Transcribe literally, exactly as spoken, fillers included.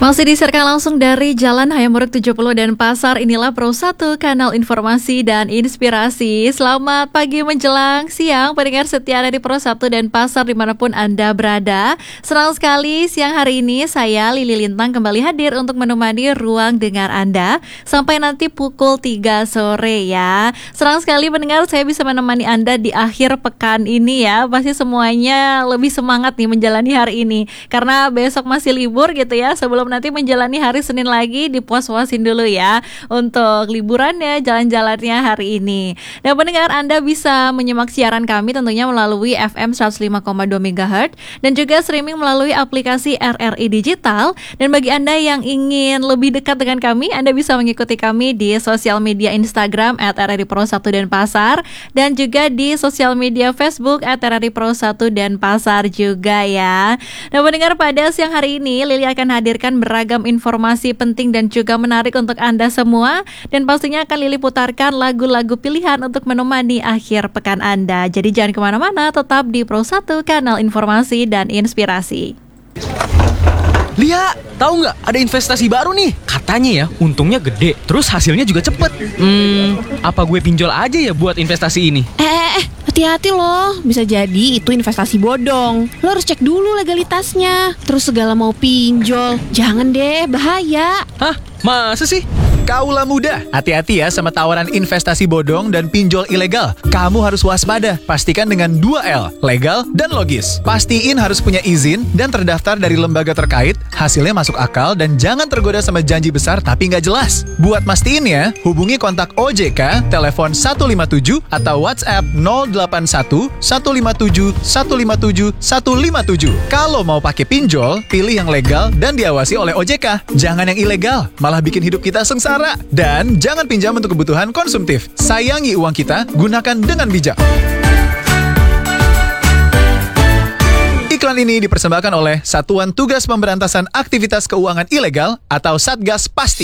Masih disiarkan langsung dari Jalan Hayamuruk tujuh puluh dan Pasar. Inilah Pro satu, kanal informasi dan inspirasi. Selamat pagi menjelang siang pendengar setia dari Pro satu dan Pasar dimanapun Anda berada. Senang sekali siang hari ini saya Lili Lintang kembali hadir untuk menemani ruang dengar Anda sampai nanti pukul tiga sore ya. Senang sekali pendengar saya bisa menemani Anda di akhir pekan ini ya. Pasti semuanya lebih semangat nih menjalani hari ini karena besok masih libur gitu ya. Sebelum nanti menjalani hari Senin lagi, dipuas-puasin dulu ya untuk liburannya, jalan-jalannya hari ini. Dan pendengar, Anda bisa menyimak siaran kami tentunya melalui F M seratus lima koma dua megahertz dan juga streaming melalui aplikasi R R I Digital. Dan bagi Anda yang ingin lebih dekat dengan kami, Anda bisa mengikuti kami di sosial media Instagram at R R I Pro satu dan Pasar, dan juga di sosial media Facebook at R R I Pro satu dan Pasar juga ya. Nah pendengar, pada siang hari ini Lili akan hadirkan beragam informasi penting dan juga menarik untuk Anda semua. Dan pastinya akan Lili putarkan lagu-lagu pilihan untuk menemani akhir pekan Anda. Jadi jangan kemana-mana, tetap di Pro satu, kanal informasi dan inspirasi. Lia, tahu nggak ada investasi baru nih? Katanya ya, untungnya gede, terus hasilnya juga cepet. Hmm, apa gue pinjol aja ya buat investasi ini? Eh, eh, eh, hati-hati loh. Bisa jadi itu investasi bodong. Lo harus cek dulu legalitasnya. Terus segala mau pinjol, jangan deh, bahaya. Hah? Masa sih? Kaulah muda, hati-hati ya sama tawaran investasi bodong dan pinjol ilegal. Kamu harus waspada, pastikan dengan dua L, legal dan logis. Pastiin harus punya izin dan terdaftar dari lembaga terkait, hasilnya masuk akal dan jangan tergoda sama janji besar tapi nggak jelas. Buat mastiin ya, hubungi kontak O J K, telepon satu lima tujuh atau WhatsApp nol delapan satu satu lima tujuh satu lima tujuh satu lima tujuh. Kalau mau pakai pinjol, pilih yang legal dan diawasi oleh O J K. Jangan yang ilegal, malah bikin hidup kita sengsara. Dan jangan pinjam untuk kebutuhan konsumtif. Sayangi uang kita, gunakan dengan bijak. Iklan ini dipersembahkan oleh Satuan Tugas Pemberantasan Aktivitas Keuangan Ilegal atau Satgas Pasti.